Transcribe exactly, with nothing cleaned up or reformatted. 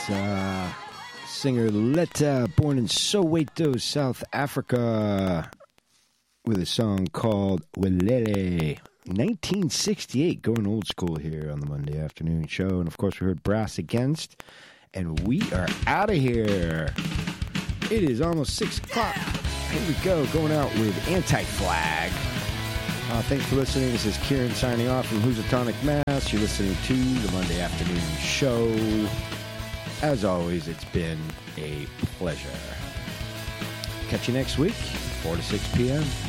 uh, singer Letta, born in Soweto, South Africa, with a song called Welele. nineteen sixty-eight, going old school here on the Monday afternoon show. And, of course, we heard Brass Against, and we are out of here. It is almost six o'clock. Here we go, going out with Anti-Flag. Uh, thanks for listening. This is Kieran signing off from Housatonic, Mass. You're listening to the Monday afternoon show. As always, it's been a pleasure. Catch you next week, four to six p.m.